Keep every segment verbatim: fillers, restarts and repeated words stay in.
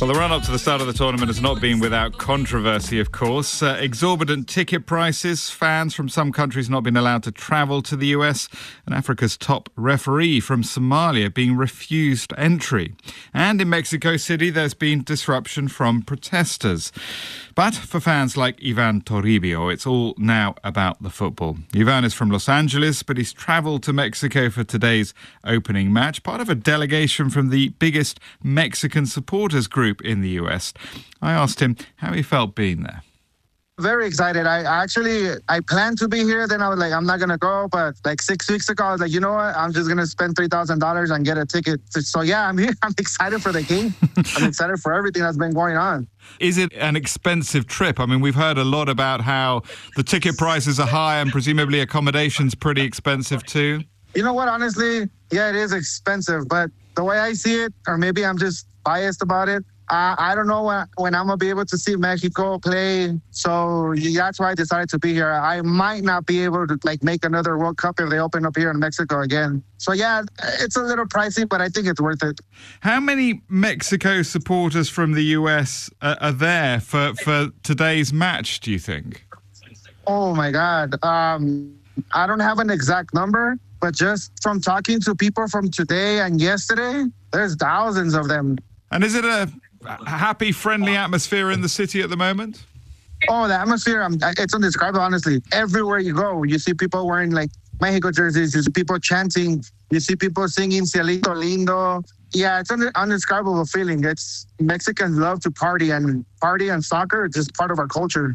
Well, the run-up to the start of the tournament has not been without controversy, of course. Uh, exorbitant ticket prices, fans from some countries not being allowed to travel to the U S, and Africa's top referee from Somalia being refused entry. And in Mexico City, there's been disruption from protesters. But for fans like Ivan Toribio, it's all now about the football. Ivan is from Los Angeles, but he's travelled to Mexico for today's opening match, part of a delegation from the biggest Mexican supporters group in the U S. I asked him how he felt being there. Very excited. I actually, I planned to be here. Then I was like, I'm not going to go. But like six weeks ago, I was like, you know what? I'm just going to spend three thousand dollars and get a ticket. So yeah, I'm here. I'm excited for the game. I'm excited for everything that's been going on. Is it an expensive trip? I mean, we've heard a lot about how the ticket prices are high and presumably accommodation's pretty expensive too. You know what? Honestly, yeah, it is expensive. But the way I see it, or maybe I'm just biased about it, Uh, I don't know when, when I'm going to be able to see Mexico play. So that's why I decided to be here. I might not be able to like make another World Cup if they open up here in Mexico again. So yeah, it's a little pricey, but I think it's worth it. How many Mexico supporters from the U S uh, are there for, for today's match, do you think? Oh my God. Um, I don't have an exact number, but just from talking to people from today and yesterday, there's thousands of them. And is it a happy, friendly atmosphere in the city at the moment? Oh, the atmosphere, um, it's undescribable, honestly. Everywhere you go, you see people wearing like Mexico jerseys, you see people chanting, you see people singing Cielito Lindo. Yeah, it's an undescribable feeling. It's Mexicans love to party, and party and soccer is just part of our culture.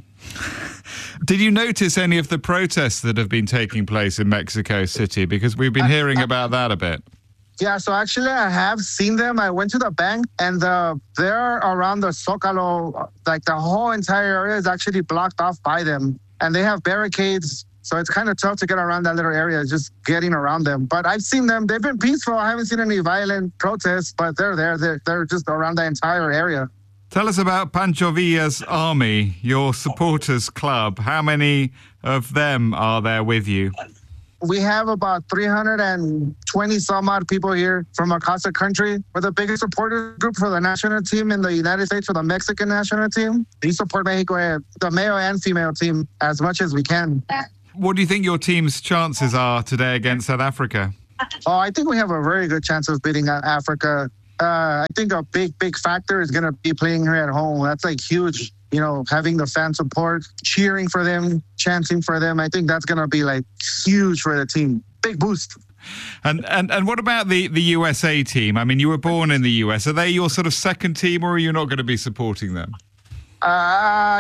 Did you notice any of the protests that have been taking place in Mexico City? Because we've been hearing about that a bit. Yeah, so actually I have seen them. I went to the bank, and uh, they're around the Zócalo. Like the whole entire area is actually blocked off by them. And they have barricades, so it's kind of tough to get around that little area, just getting around them. But I've seen them. They've been peaceful. I haven't seen any violent protests, but they're there. They're, they're just around the entire area. Tell us about Pancho Villa's Army, your supporters club. How many of them are there with you? We have about three hundred twenty some odd people here from across the country. We're the biggest supporter group for the national team in the United States, for the Mexican national team. We support Mexico, the male and female team, as much as we can. What do you think your team's chances are today against South Africa? Oh, I think we have a very good chance of beating Africa. Uh, I think a big, big factor is going to be playing here at home. That's like huge. You know, having the fan support, cheering for them, chanting for them. I think that's going to be like huge for the team. Big boost. And and and what about the, the U S A team? I mean, you were born in the U S. Are they your sort of second team, or are you not going to be supporting them? Uh,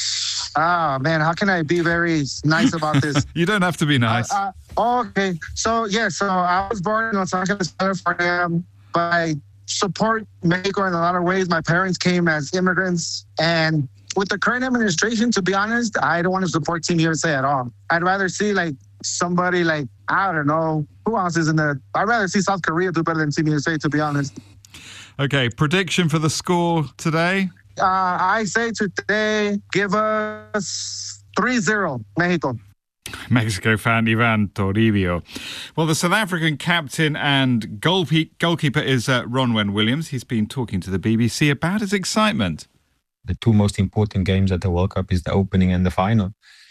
ah, man, how can I be very nice about this? You don't have to be nice. Uh, uh, okay. So, yeah, so I was born in Los Angeles, California, but I support Mexico in a lot of ways. My parents came as immigrants, and with the current administration, to be honest, I don't want to support Team U S A at all. I'd rather see like somebody like, I don't know, who else is in there? I'd rather see South Korea do better than Team U S A, to be honest. Okay, prediction for the score today? Uh, I say today, give us three zero, Mexico. Mexico fan Ivan Toribio. Well, the South African captain and goalkeeper is uh, Ronwen Williams. He's been talking to the B B C about his excitement. The two most important games at the World Cup is the opening and the final.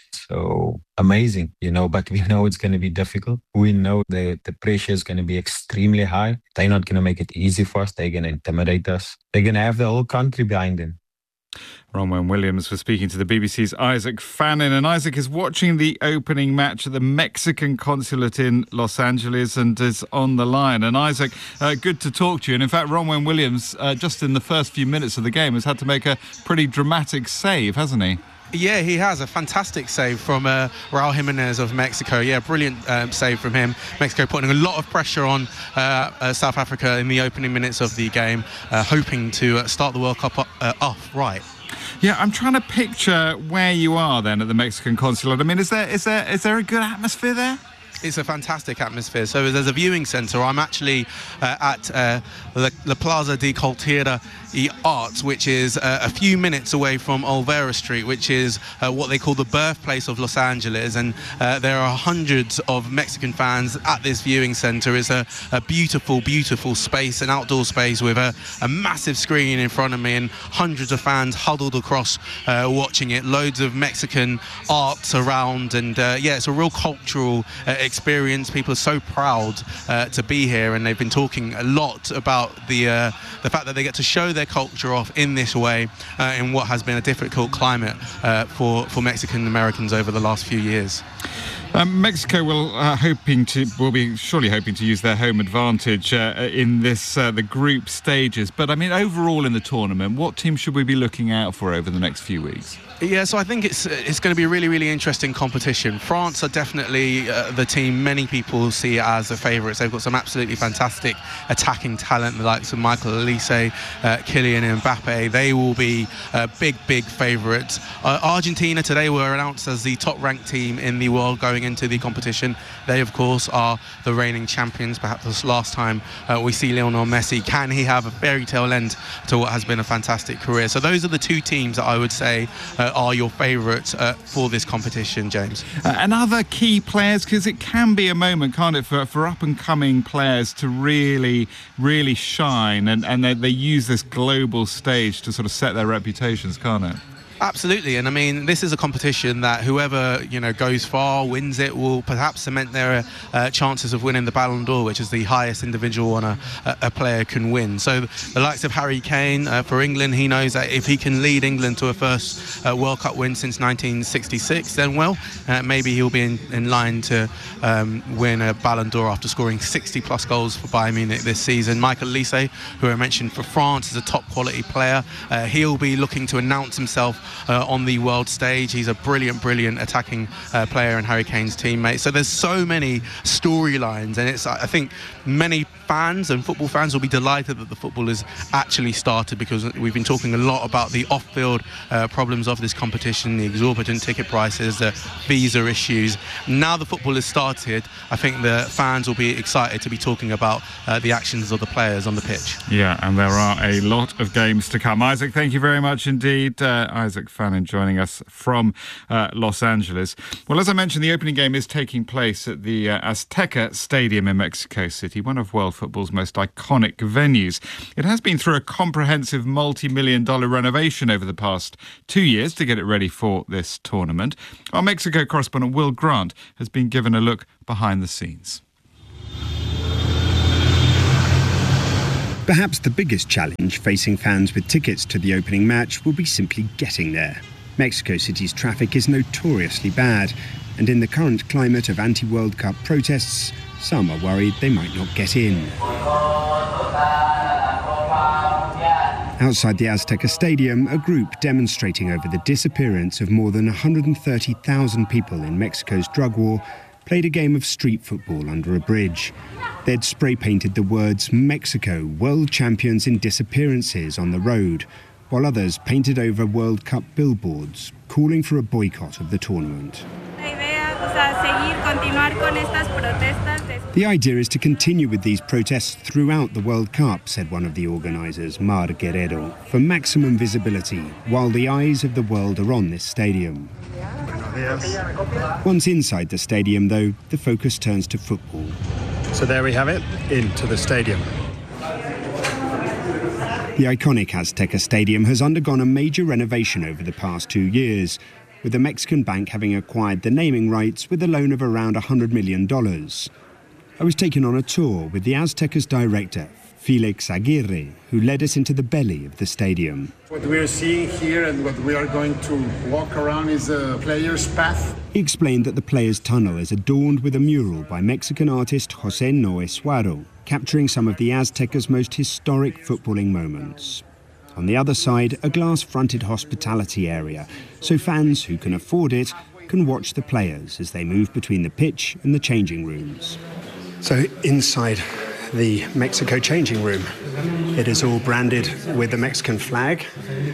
So amazing, you know, but we know it's going to be difficult. We know the, the pressure is going to be extremely high. They're not going to make it easy for us. They're going to intimidate us. They're going to have the whole country behind them. Ronwen Williams was speaking to the B B C's Isaac Fannin, and Isaac is watching the opening match at the Mexican consulate in Los Angeles and is on the line. And Isaac, uh, good to talk to you. And in fact, Ronwen Williams, uh, just in the first few minutes of the game, has had to make a pretty dramatic save, hasn't he? Yeah, he has a fantastic save from uh, Raul Jimenez of Mexico. Yeah, brilliant um, save from him. Mexico putting a lot of pressure on uh, uh, South Africa in the opening minutes of the game, uh, hoping to uh, start the World Cup up, uh, off right. Yeah, I'm trying to picture where you are then at the Mexican consulate. I mean, is there is there is there a good atmosphere there? It's a fantastic atmosphere. So there's a viewing centre. I'm actually uh, at uh, La, La Plaza de Cultura y Arts, which is uh, a few minutes away from Olvera Street, which is uh, what they call the birthplace of Los Angeles. And uh, there are hundreds of Mexican fans at this viewing centre. It's a, a beautiful, beautiful space, an outdoor space with a, a massive screen in front of me and hundreds of fans huddled across uh, watching it. Loads of Mexican arts around, and uh, yeah, it's a real cultural uh, experience. People are so proud uh, to be here, and they've been talking a lot about the uh, the fact that they get to show their culture off in this way uh, in what has been a difficult climate uh, for for Mexican Americans over the last few years. Um, Mexico will uh, hoping to will be surely hoping to use their home advantage uh, in this uh, the group stages. But I mean, overall in the tournament, what team should we be looking out for over the next few weeks? Yeah, so I think it's it's going to be a really, really interesting competition. France are definitely uh, the team many people see as the favourites. They've got some absolutely fantastic attacking talent, the likes of Michael Olise, uh, Kylian Mbappe. They will be uh, big, big favourites. Uh, Argentina today were announced as the top-ranked team in the world going into the competition. They, of course, are the reigning champions. Perhaps this last time uh, we see Lionel Messi. Can he have a fairy tale end to what has been a fantastic career? So those are the two teams that I would say uh, are your favourites uh, for this competition, James. Uh, and other key players, because it can be a moment, can't it, for, for up-and-coming players to really, really shine, and, and they, they use this global stage to sort of set their reputations, can't it? Absolutely, and I mean, this is a competition that whoever, you know, goes far, wins it, will perhaps cement their uh, chances of winning the Ballon d'Or, which is the highest individual one a, a player can win. So the likes of Harry Kane uh, for England, he knows that if he can lead England to a first uh, World Cup win since nineteen sixty-six, then well, uh, maybe he'll be in, in line to um, win a Ballon d'Or after scoring sixty plus goals for Bayern Munich this season. Michael Olise, who I mentioned for France, is a top quality player. Uh, he'll be looking to announce himself Uh, on the world stage. He's a brilliant, brilliant attacking uh, player and Harry Kane's teammate. So there's so many storylines, and it's I think many fans and football fans will be delighted that the football has actually started, because we've been talking a lot about the off-field uh, problems of this competition, the exorbitant ticket prices, the visa issues. Now the football has started, I think the fans will be excited to be talking about uh, the actions of the players on the pitch. Yeah, and there are a lot of games to come. Isaac, thank you very much indeed. Uh, Isaac Fannin joining us from uh, Los Angeles. Well, as I mentioned, the opening game is taking place at the uh, Azteca Stadium in Mexico City, one of world football's most iconic venues. It has been through a comprehensive multi-million dollar renovation over the past two years to get it ready for this tournament. Our Mexico correspondent Will Grant has been given a look behind the scenes. Perhaps the biggest challenge facing fans with tickets to the opening match will be simply getting there. Mexico City's traffic is notoriously bad, and in the current climate of anti-World Cup protests, some are worried they might not get in. Outside the Azteca Stadium, a group demonstrating over the disappearance of more than one hundred thirty thousand people in Mexico's drug war played a game of street football under a bridge. They'd spray-painted the words "Mexico, world champions in disappearances" on the road, while others painted over World Cup billboards, calling for a boycott of the tournament. The idea is to continue with these protests throughout the World Cup, said one of the organisers, Mar Guerrero, for maximum visibility, while the eyes of the world are on this stadium. Once inside the stadium, though, the focus turns to football. So there we have it, into the stadium. The iconic Azteca Stadium has undergone a major renovation over the past two years, with the Mexican bank having acquired the naming rights with a loan of around one hundred million dollars. I was taken on a tour with the Azteca's director, Felix Aguirre, who led us into the belly of the stadium. What we are seeing here and what we are going to walk around is a player's path. He explained that the player's tunnel is adorned with a mural by Mexican artist José Noé Suaro, capturing some of the Azteca's most historic footballing moments. On the other side, a glass-fronted hospitality area, so fans who can afford it can watch the players as they move between the pitch and the changing rooms. So inside the Mexico changing room, it is all branded with the Mexican flag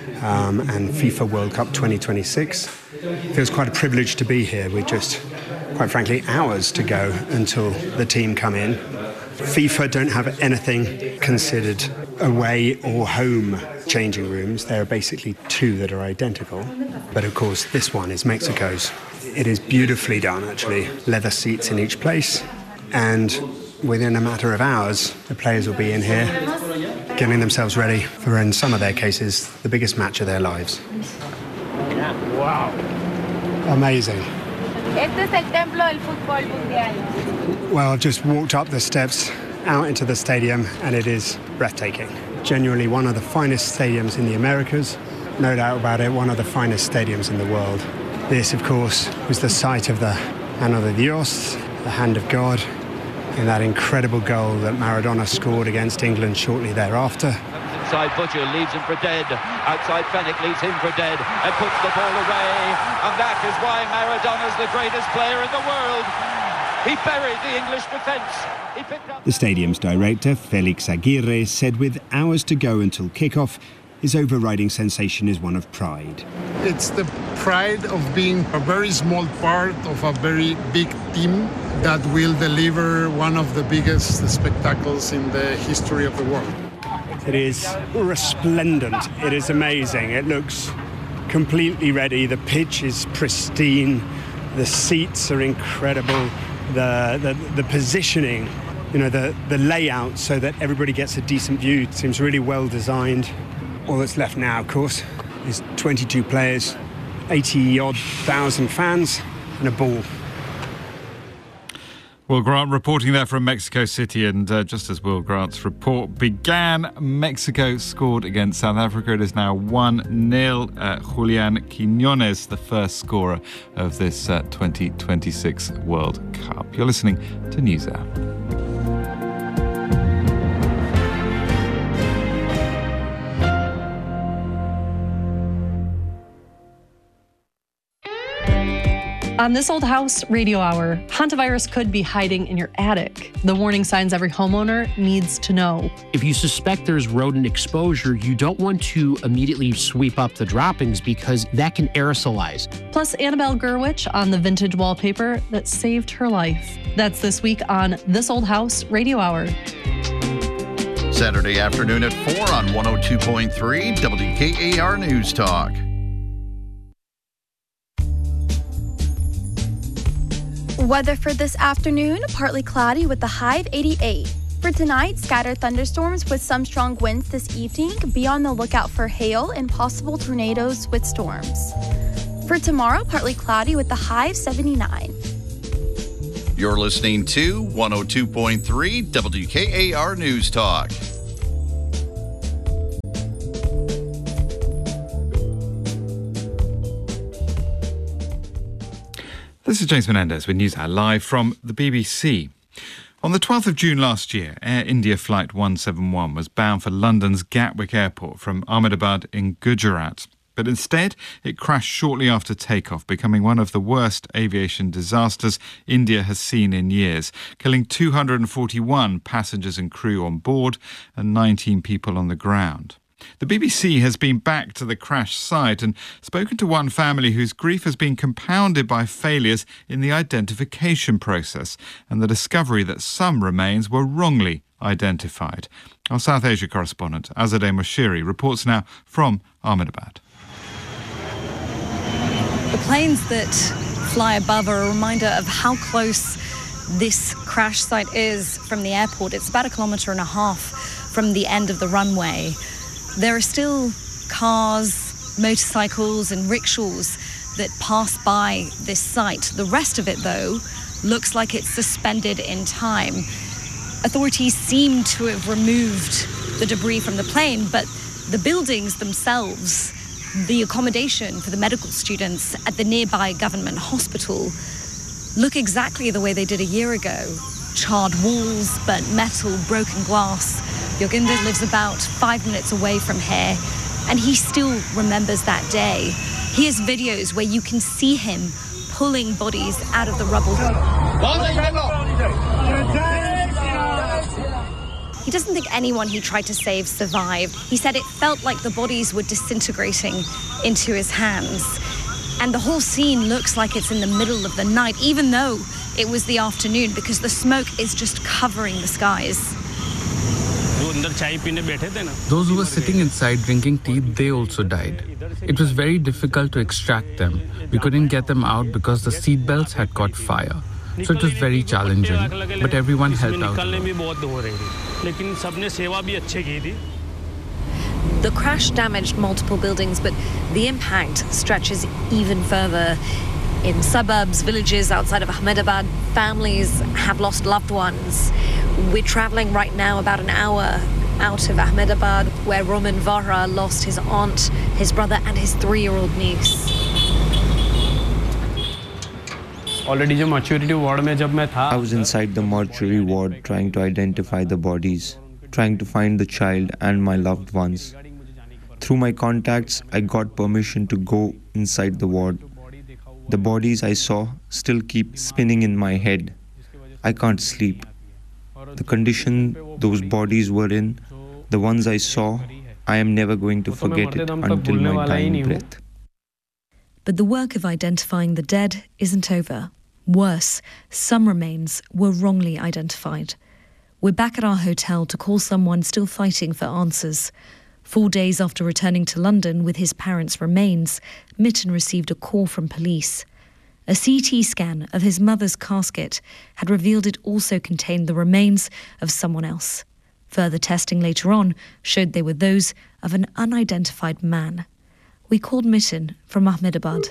um, and FIFA World Cup twenty twenty-six. It feels quite a privilege to be here. We're just quite frankly, hours to go until the team come in. FIFA don't have anything considered away or home changing rooms. There are basically two that are identical. But of course, this one is Mexico's. It is beautifully done, actually. Leather seats in each place. And within a matter of hours, the players will be in here getting themselves ready for, in some of their cases, the biggest match of their lives. Wow. Amazing. Este es el templo del fútbol mundial. Well, I've just walked up the steps out into the stadium and it is breathtaking. Genuinely one of the finest stadiums in the Americas. No doubt about it, one of the finest stadiums in the world. This, of course, was the site of the Mano de Dios, the hand of God, in that incredible goal that Maradona scored against England shortly thereafter. Inside Butcher leaves him for dead. Outside Fennick leaves him for dead and puts the ball away. And that is why Maradona's the greatest player in the world. He buried the English defence. He picked up... The stadium's director, Felix Aguirre, said with hours to go until kickoff, his overriding sensation is one of pride. It's the pride of being a very small part of a very big team that will deliver one of the biggest spectacles in the history of the world. It is resplendent. It is amazing. It looks completely ready. The pitch is pristine. The seats are incredible. The, the, the positioning, you know, the, the layout so that everybody gets a decent view seems really well designed. All that's left now, of course, is twenty-two players, eighty-odd thousand fans, and a ball. Will Grant reporting there from Mexico City, and uh, just as Will Grant's report began, Mexico scored against South Africa. It is now one nil. Uh, Julian Quiñones, the first scorer of this uh, twenty twenty-six World Cup. You're listening to NewsHour. On This Old House Radio Hour, hantavirus could be hiding in your attic. The warning signs every homeowner needs to know. If you suspect there's rodent exposure, you don't want to immediately sweep up the droppings because that can aerosolize. Plus, Annabelle Gurwitch on the vintage wallpaper that saved her life. That's this week on This Old House Radio Hour. Saturday afternoon at four on one oh two point three W K A R News Talk. Weather for this afternoon, partly cloudy with a high of eighty-eight. For tonight, scattered thunderstorms with some strong winds this evening. Be on the lookout for hail and possible tornadoes with storms. For tomorrow, partly cloudy with a high of seventy-nine. You're listening to one oh two point three W K A R News Talk. This is James Menendez with NewsHour live from the B B C. On the twelfth of June last year, Air India Flight one seventy-one was bound for London's Gatwick Airport from Ahmedabad in Gujarat. But instead, it crashed shortly after takeoff, becoming one of the worst aviation disasters India has seen in years, killing two hundred forty-one passengers and crew on board and nineteen people on the ground. The B B C has been back to the crash site and spoken to one family whose grief has been compounded by failures in the identification process and the discovery that some remains were wrongly identified. Our South Asia correspondent, Azadeh Moshiri, reports now from Ahmedabad. The planes that fly above are a reminder of how close this crash site is from the airport. It's about a kilometre and a half from the end of the runway. There are still cars, motorcycles and rickshaws that pass by this site. The rest of it, though, looks like it's suspended in time. Authorities seem to have removed the debris from the plane, but the buildings themselves, the accommodation for the medical students at the nearby government hospital, look exactly the way they did a year ago. Charred walls, burnt metal, broken glass. Yoginder lives about five minutes away from here, and he still remembers that day. He has videos where you can see him pulling bodies out of the rubble. He doesn't think anyone he tried to save survived. He said it felt like the bodies were disintegrating into his hands. And the whole scene looks like it's in the middle of the night, even though it was the afternoon, because the smoke is just covering the skies. Those who were sitting inside drinking tea, they also died. It was very difficult to extract them. We couldn't get them out because the seat belts had caught fire. So it was very challenging, but everyone helped out. The crash damaged multiple buildings, but the impact stretches even further. In suburbs, villages outside of Ahmedabad, families have lost loved ones. We're traveling right now about an hour out of Ahmedabad, where Roman Vara lost his aunt, his brother, and his three-year-old niece. I was inside the mortuary ward trying to identify the bodies, trying to find the child and my loved ones. Through my contacts, I got permission to go inside the ward. The bodies I saw still keep spinning in my head. I can't sleep. The condition those bodies were in, the ones I saw, I am never going to forget it until my dying breath. But the work of identifying the dead isn't over. Worse, some remains were wrongly identified. We're back at our hotel to call someone still fighting for answers. Four days after returning to London with his parents' remains, Mitten received a call from police. A C T scan of his mother's casket had revealed it also contained the remains of someone else. Further testing later on showed they were those of an unidentified man. We called Mitten from Ahmedabad.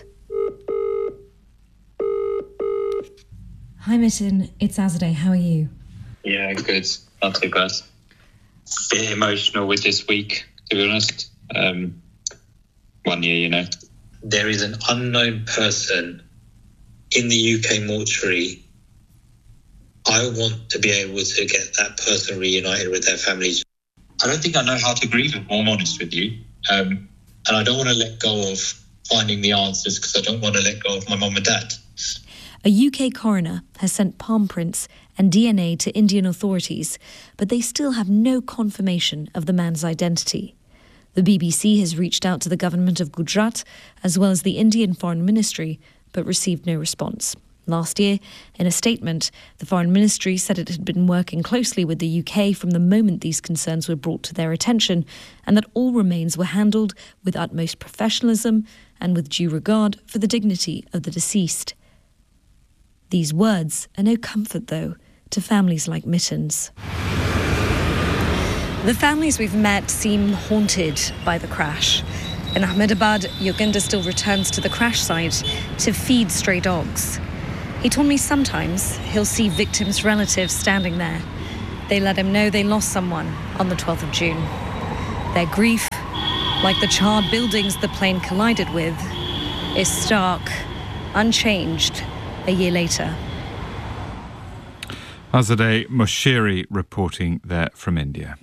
Hi Mitten, it's Azadeh. How are you? Yeah, good. Not too bad. Bit emotional with this week, to be honest. Um, one year, you know. There is an unknown person in the U K mortuary. I want to be able to get that person reunited with their families. I don't think I know how to grieve, if I'm honest with you. Um, and I don't want to let go of finding the answers because I don't want to let go of my mum and dad. A U K coroner has sent palm prints and D N A to Indian authorities, but they still have no confirmation of the man's identity. The B B C has reached out to the government of Gujarat as well as the Indian Foreign Ministry, but received no response. Last year, in a statement, the Foreign Ministry said it had been working closely with the U K from the moment these concerns were brought to their attention, and that all remains were handled with utmost professionalism and with due regard for the dignity of the deceased. These words are no comfort, though, to families like Mitten's. The families we've met seem haunted by the crash. In Ahmedabad, Yoginder still returns to the crash site to feed stray dogs. He told me sometimes he'll see victims' relatives standing there. They let him know they lost someone on the twelfth of June. Their grief, like the charred buildings the plane collided with, is stark, unchanged a year later. Azadeh Moshiri reporting there from India.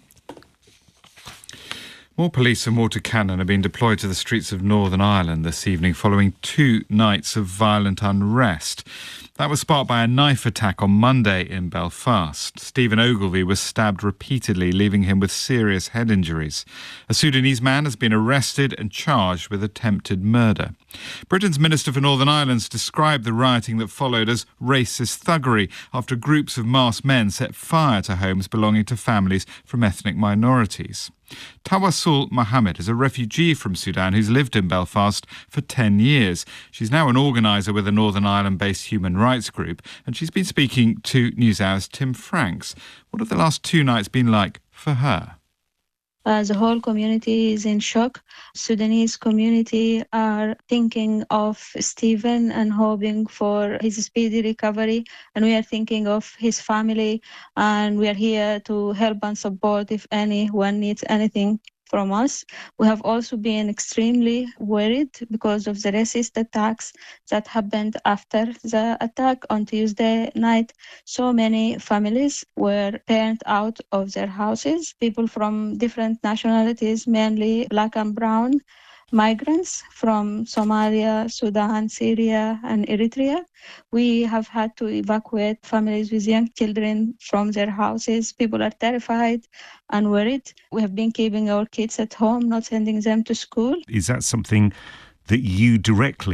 More police and water cannon have been deployed to the streets of Northern Ireland this evening following two nights of violent unrest. That was sparked by a knife attack on Monday in Belfast. Stephen Ogilvie was stabbed repeatedly, leaving him with serious head injuries. A Sudanese man has been arrested and charged with attempted murder. Britain's Minister for Northern Ireland described the rioting that followed as racist thuggery after groups of masked men set fire to homes belonging to families from ethnic minorities. Tawassul Mohammed is a refugee from Sudan who's lived in Belfast for ten years. She's now an organiser with a Northern Ireland-based human rights group, and she's been speaking to NewsHour's Tim Franks. What have the last two nights been like for her? Uh, the whole community is in shock. Sudanese community are thinking of Stephen and hoping for his speedy recovery. And we are thinking of his family. And we are here to help and support if anyone needs anything from us. We have also been extremely worried because of the racist attacks that happened after the attack on Tuesday night. So many families were turned out of their houses. People from different nationalities, mainly black and brown, migrants from Somalia, Sudan, Syria, and Eritrea. We have had to evacuate families with young children from their houses. People are terrified and worried. We have been keeping our kids at home, not sending them to school. Is that something that you directly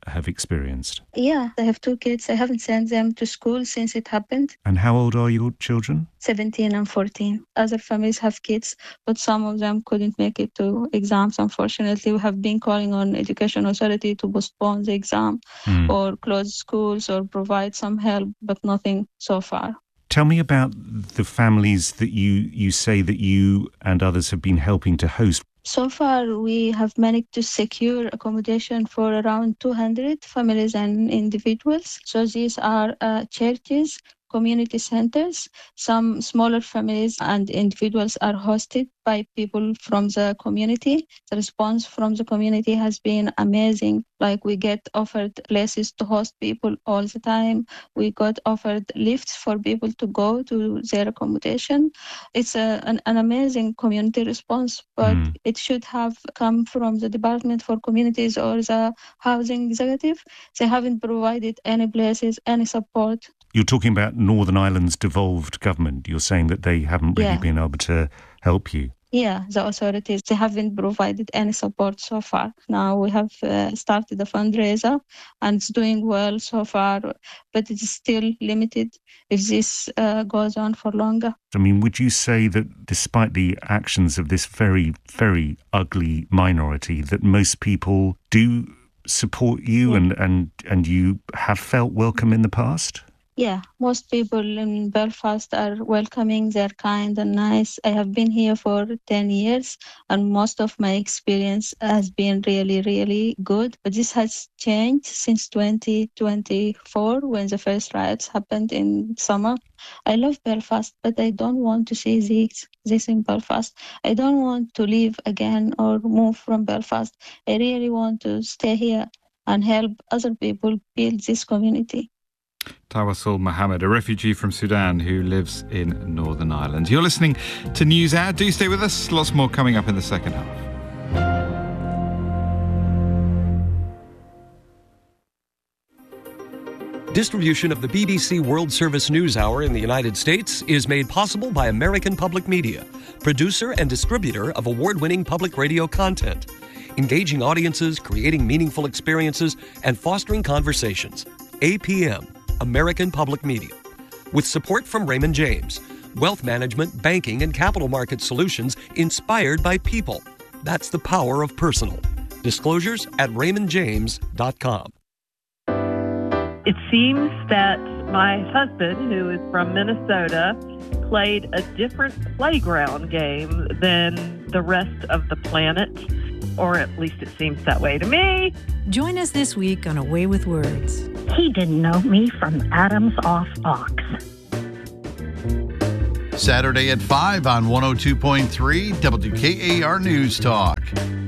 have experienced? Yeah, I have two kids. I haven't sent them to school since it happened. And how old are your children? seventeen and fourteen. Other families have kids, but some of them couldn't make it to exams, unfortunately. We have been calling on Education Authority to postpone the exam mm. or close schools or provide some help, but nothing so far. Tell me about the families that you, you say that you and others have been helping to host. So far, we have managed to secure accommodation for around two hundred families and individuals. So these are uh, churches, community centers. Some smaller families and individuals are hosted by people from the community. The response from the community has been amazing. Like, we get offered places to host people all the time. We got offered lifts for people to go to their accommodation. It's a, an, an amazing community response, but mm. it should have come from the Department for Communities or the Housing Executive. They haven't provided any places, any support. You're talking about Northern Ireland's devolved government. You're saying that they haven't really yeah. been able to help you. Yeah, the authorities, they haven't provided any support so far. Now we have uh, started a fundraiser and it's doing well so far, but it is still limited if this uh, goes on for longer. I mean, would you say that despite the actions of this very, very ugly minority, that most people do support you yeah. and, and, and you have felt welcome in the past? Yeah, most people in Belfast are welcoming, they're kind and nice. I have been here for ten years and most of my experience has been really, really good. But this has changed since twenty twenty-four when the first riots happened in summer. I love Belfast, but I don't want to see this, this in Belfast. I don't want to leave again or move from Belfast. I really want to stay here and help other people build this community. Tawassul Mohammed, a refugee from Sudan who lives in Northern Ireland. You're listening to News Hour. Do stay with us. Lots more coming up in the second half. Distribution of the B B C World Service News Hour in the United States is made possible by American Public Media, producer and distributor of award-winning public radio content, engaging audiences, creating meaningful experiences, and fostering conversations. A P M, American Public Media. With support from Raymond James, wealth management, banking, and capital market solutions inspired by people. That's the power of personal. Disclosures at raymond james dot com. It seems that my husband, who is from Minnesota, played a different playground game than the rest of the planet, or at least it seems that way to me. Join us this week on A Way with Words. He didn't know me from Adam's off box. Saturday at five on one oh two point three W K A R News Talk.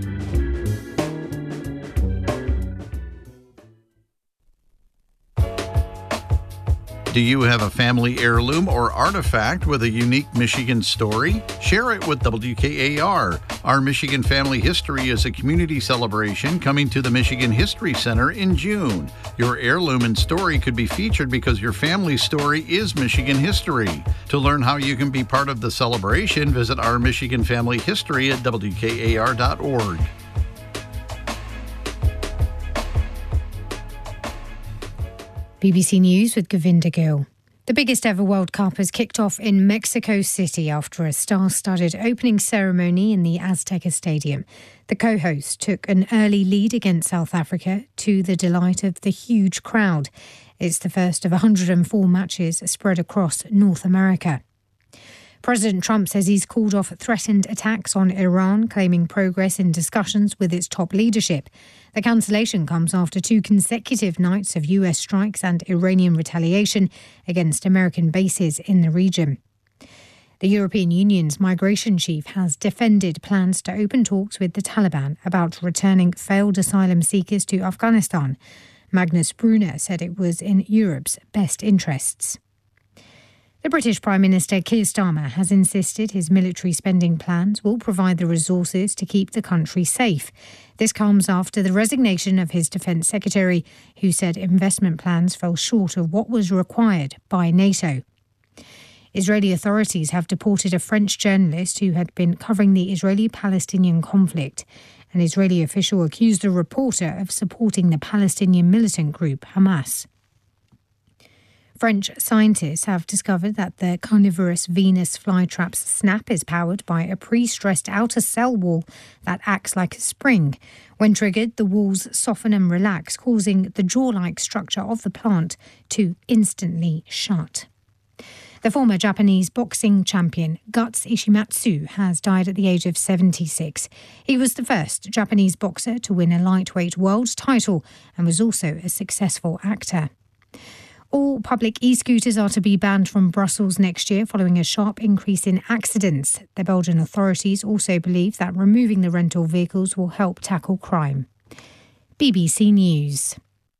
Do you have a family heirloom or artifact with a unique Michigan story? Share it with W K A R. Our Michigan Family History is a community celebration coming to the Michigan History Center in June. Your heirloom and story could be featured because your family's story is Michigan history. To learn how you can be part of the celebration, visit our Michigan Family History at W K A R dot org. B B C News with Govinda Gill. The biggest ever World Cup has kicked off in Mexico City after a star-studded opening ceremony in the Azteca Stadium. The co-host took an early lead against South Africa to the delight of the huge crowd. It's the first of one hundred four matches spread across North America. President Trump says he's called off threatened attacks on Iran, claiming progress in discussions with its top leadership. The cancellation comes after two consecutive nights of U S strikes and Iranian retaliation against American bases in the region. The European Union's migration chief has defended plans to open talks with the Taliban about returning failed asylum seekers to Afghanistan. Magnus Brunner said it was in Europe's best interests. The British Prime Minister Keir Starmer has insisted his military spending plans will provide the resources to keep the country safe. This comes after the resignation of his Defence Secretary, who said investment plans fell short of what was required by NATO. Israeli authorities have deported a French journalist who had been covering the Israeli-Palestinian conflict. An Israeli official accused a reporter of supporting the Palestinian militant group Hamas. French scientists have discovered that the carnivorous Venus flytrap's snap is powered by a pre-stressed outer cell wall that acts like a spring. When triggered, the walls soften and relax, causing the jaw-like structure of the plant to instantly shut. The former Japanese boxing champion Guts Ishimatsu has died at the age of seventy-six. He was the first Japanese boxer to win a lightweight world title and was also a successful actor. All public e-scooters are to be banned from Brussels next year following a sharp increase in accidents. The Belgian authorities also believe that removing the rental vehicles will help tackle crime. B B C News.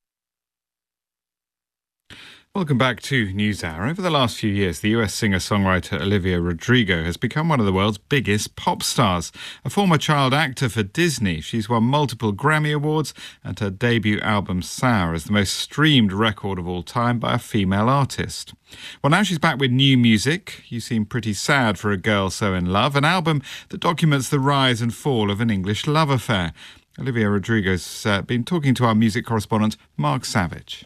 Welcome back to NewsHour. Over the last few years, the U S singer-songwriter Olivia Rodrigo has become one of the world's biggest pop stars. A former child actor for Disney, she's won multiple Grammy Awards, and her debut album, Sour, is the most streamed record of all time by a female artist. Well, now she's back with new music. You Seem Pretty Sad for a Girl So in Love, an album that documents the rise and fall of an English love affair. Olivia Rodrigo's uh, been talking to our music correspondent, Mark Savage.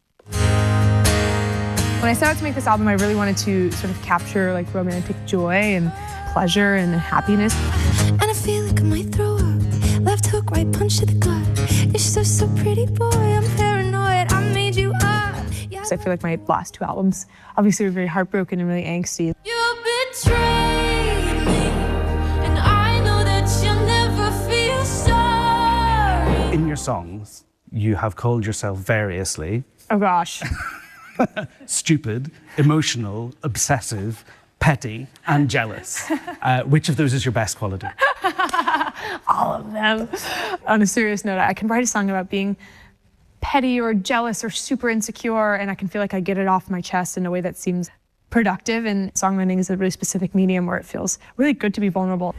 When I set out to make this album, I really wanted to sort of capture like romantic joy and pleasure and happiness. And I feel like I might throw up. Left hook, right punch to the gut. You're so, so pretty, boy. I'm paranoid. I made you up. Yeah. So I feel like my last two albums obviously were very heartbroken and really angsty. You betrayed me, and I know that you'll never feel sorry. In your songs, you have called yourself variously. Oh, gosh. Stupid, emotional, obsessive, petty, and jealous. Uh, which of those is your best quality? All of them. On a serious note, I can write a song about being petty or jealous or super insecure, and I can feel like I get it off my chest in a way that seems productive. And songwriting is a really specific medium where it feels really good to be vulnerable.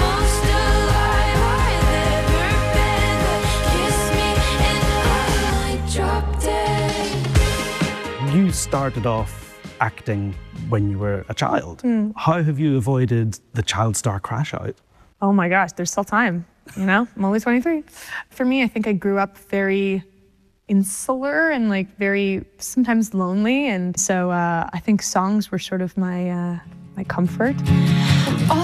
You started off acting when you were a child. Mm. How have you avoided the child star crash out? Oh my gosh, there's still time, you know? I'm only twenty-three. For me, I think I grew up very insular and like very sometimes lonely, and so uh, I think songs were sort of my uh, my comfort.